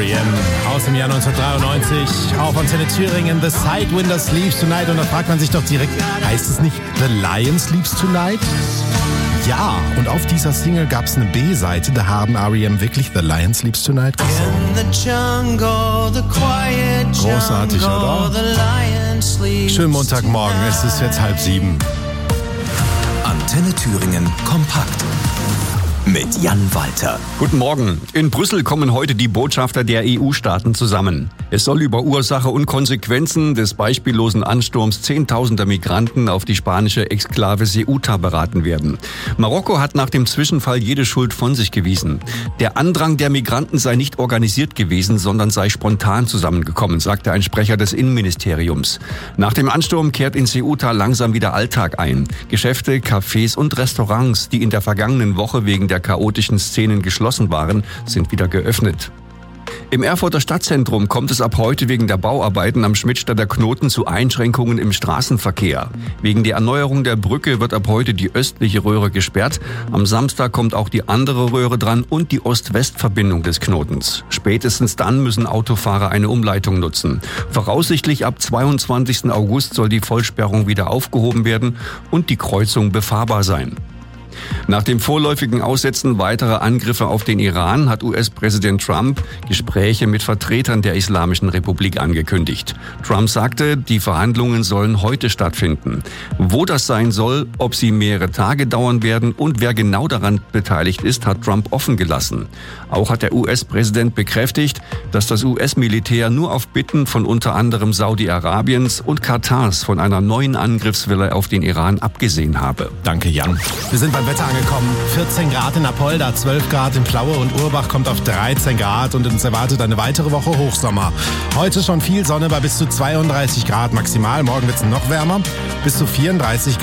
R.E.M. aus dem Jahr 1993 auf Antenne Thüringen. The Sidewinder Sleeps Tonight. Und da fragt man sich doch direkt, heißt es nicht The Lion Sleeps Tonight? Ja, und auf dieser Single gab es eine B-Seite, da haben R.E.M. wirklich The Lion Sleeps Tonight gesungen. Großartig, oder? Schönen Montagmorgen, es ist jetzt 6:30. Antenne Thüringen kompakt mit Jan Walter. Guten Morgen. In Brüssel kommen heute die Botschafter der EU-Staaten zusammen. Es soll über Ursache und Konsequenzen des beispiellosen Ansturms Zehntausender Migranten auf die spanische Exklave Ceuta beraten werden. Marokko hat nach dem Zwischenfall jede Schuld von sich gewiesen. Der Andrang der Migranten sei nicht organisiert gewesen, sondern sei spontan zusammengekommen, sagte ein Sprecher des Innenministeriums. Nach dem Ansturm kehrt in Ceuta langsam wieder Alltag ein. Geschäfte, Cafés und Restaurants, die in der vergangenen Woche wegen der chaotischen Szenen geschlossen waren, sind wieder geöffnet. Im Erfurter Stadtzentrum kommt es ab heute wegen der Bauarbeiten am Schmidtstadter Knoten zu Einschränkungen im Straßenverkehr. Wegen der Erneuerung der Brücke wird ab heute die östliche Röhre gesperrt. Am Samstag kommt auch die andere Röhre dran und die Ost-West-Verbindung des Knotens. Spätestens dann müssen Autofahrer eine Umleitung nutzen. Voraussichtlich ab 22. August soll die Vollsperrung wieder aufgehoben werden und die Kreuzung befahrbar sein. Nach dem vorläufigen Aussetzen weiterer Angriffe auf den Iran hat US-Präsident Trump Gespräche mit Vertretern der Islamischen Republik angekündigt. Trump sagte, die Verhandlungen sollen heute stattfinden. Wo das sein soll, ob sie mehrere Tage dauern werden und wer genau daran beteiligt ist, hat Trump offen gelassen. Auch hat der US-Präsident bekräftigt, dass das US-Militär nur auf Bitten von unter anderem Saudi-Arabiens und Katars von einer neuen Angriffswelle auf den Iran abgesehen habe. Danke, Jan. Wir sind beim Wetter angekommen. 14 Grad in Apolda, 12 Grad in Plaue und Urbach kommt auf 13 Grad und uns erwartet eine weitere Woche Hochsommer. Heute schon viel Sonne bei bis zu 32 Grad maximal. Morgen wird es noch wärmer, bis zu 34 Grad.